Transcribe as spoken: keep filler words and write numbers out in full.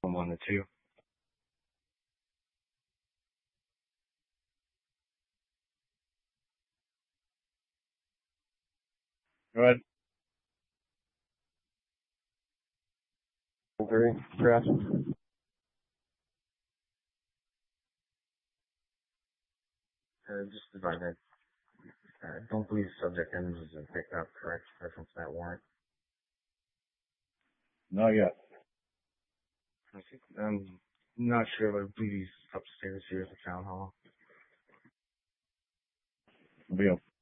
I'm on the two. Go ahead. Three. Press. Uh, just about that. Uh, don't believe the subject ends as a picked up correct reference to that warrant. Not yet. I think, I'm not sure, but I believe he's upstairs here at the town hall. Be